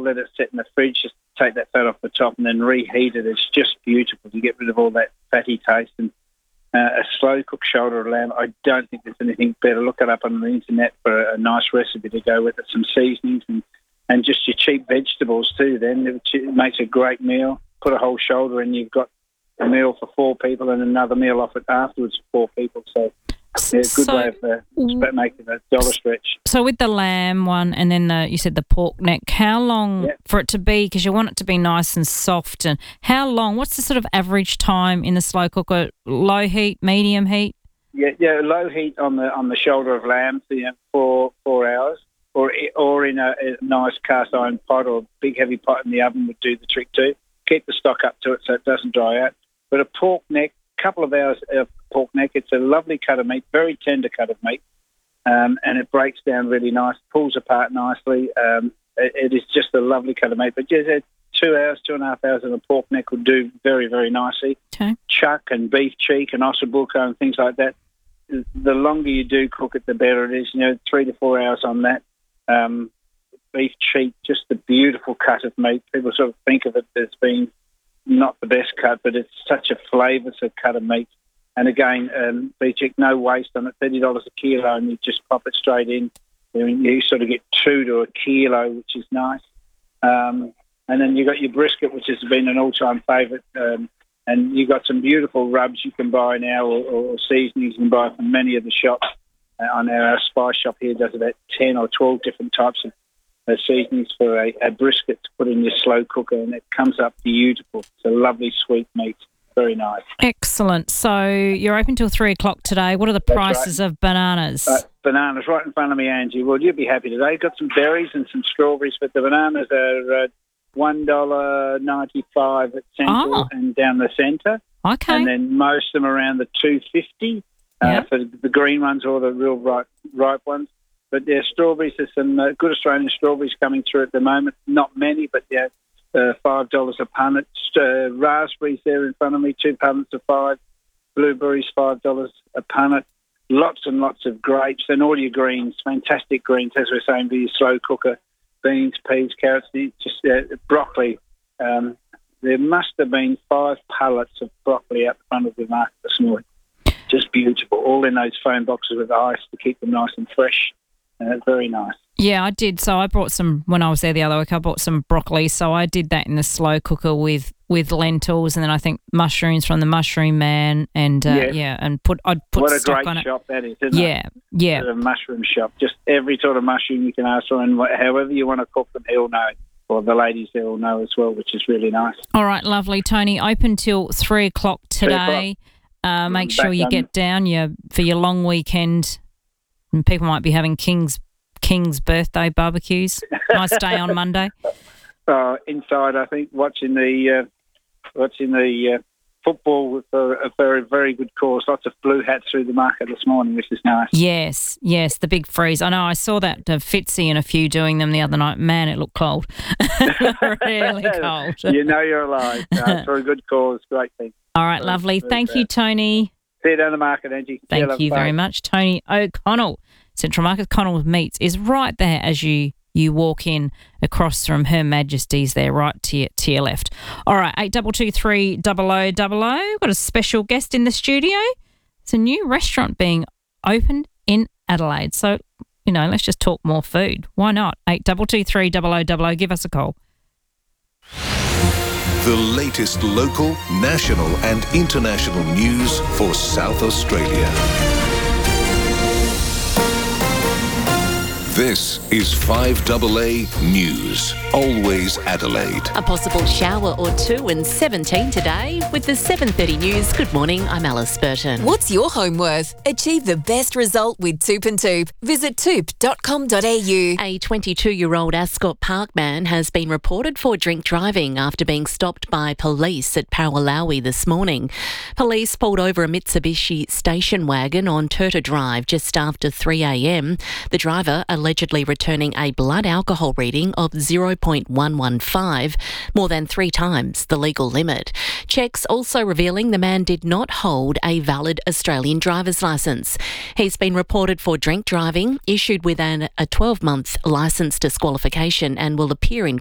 let it sit in the fridge, just take that fat off the top and then reheat it. It's just beautiful. You get rid of all that fatty taste. And a slow-cooked shoulder of lamb, I don't think there's anything better. Look it up on the internet for a nice recipe to go with it, some seasonings and just your cheap vegetables too. Then it makes a great meal. Put a whole shoulder in, you've got a meal for 4 people and another meal off it afterwards for 4 people. So yeah, good way of making a dollar stretch. So with the lamb one and then you said the pork neck, how long for it to be, because you want it to be nice and soft, and how long, what's the sort of average time in the slow cooker? Low heat, medium heat? Yeah, low heat on the shoulder of lamb for 4 hours, or in a nice cast iron pot or big heavy pot in the oven would do the trick too. Keep the stock up to it so it doesn't dry out. But a pork neck, couple of hours of pork neck, it's a lovely cut of meat, very tender cut of meat, and it breaks down really nice, pulls apart nicely. It is just a lovely cut of meat. But yeah, 2 hours, 2.5 hours of a pork neck would do very, very nicely. Okay. Chuck and beef cheek and ossobuco and things like that. The longer you do cook it, the better it is. 3 to 4 hours on that. Beef cheek, just a beautiful cut of meat. People sort of think of it as being not the best cut, but it's such a flavoursome cut of meat. And again, beef cheek, no waste on it, $30 a kilo, and you just pop it straight in. You sort of get 2 to a kilo, which is nice. And then you got your brisket, which has been an all-time favourite. And you got some beautiful rubs you can buy now, or seasonings you can buy from many of the shops. On our spice shop here does about 10 or 12 different types of seasonings for a brisket to put in your slow cooker, and it comes up beautiful. It's a lovely sweet meat. Very nice. Excellent. So you're open till 3 o'clock today. What are the prices of bananas? Bananas right in front of me, Angie. Well, you'll be happy today. Got some berries and some strawberries, but the bananas are $1.95 at Central and down the centre. Okay. And then most of them around the $2.50 for the green ones or the real ripe ones. But yeah, strawberries, there's some good Australian strawberries coming through at the moment. Not many, but yeah, $5 a punnet. Raspberries there in front of me, 2 punnets of $5. Blueberries, $5 a punnet. Lots and lots of grapes and all your greens, fantastic greens, as we're saying, for your slow cooker. Beans, peas, carrots, just broccoli. There must have been 5 pallets of broccoli out the front of the market this morning. Just beautiful, all in those foam boxes with ice to keep them nice and fresh. Very nice. Yeah, I did. So I brought some, when I was there the other week, I bought some broccoli. So I did that in the slow cooker with lentils, and then I think mushrooms from the Mushroom Man, and and I'd put what a stock great on it. shop that is, isn't it? Yeah. It's a mushroom shop. Just every sort of mushroom you can ask for, and however you want to cook them, he'll know. Or the ladies there will know as well, which is really nice. All right, lovely. Tony, open till 3 o'clock today. Make sure you get down for your long weekend. And people might be having King's birthday barbecues. Nice day on Monday. Inside, I think, watching the football for a very, very good cause. Lots of blue hats through the market this morning, which is nice. Yes, the big freeze. I know, I saw that Fitzy and a few doing them the other night. Man, it looked cold. Really cold. You know you're alive. For a good cause, great thing. All right, lovely. Thank you, Tony. See you down the market, Angie. Thank you very much. Tony O'Connell, Central Market. Connell Meats is right there as you walk in across from Her Majesty's there, right to your left. All right, 8223 0000. Got a special guest in the studio. It's a new restaurant being opened in Adelaide. So, let's just talk more food. Why not? 8223 0000. Give us a call. The latest local, national and international news for South Australia. This is 5AA News. Always Adelaide. A possible shower or two and 17 today. With the 7:30 news, good morning, I'm Alice Burton. What's your home worth? Achieve the best result with Toop and Toop. Visit toop.com.au. A 22-year-old Ascot Park man has been reported for drink driving after being stopped by police at Paralawi this morning. Police pulled over a Mitsubishi station wagon on Turtle Drive just after 3 a.m. The driver allegedly returning a blood alcohol reading of 0.115, more than 3 times the legal limit. Checks also revealing the man did not hold a valid Australian driver's licence. He's been reported for drink driving, issued with a 12-month licence disqualification, and will appear in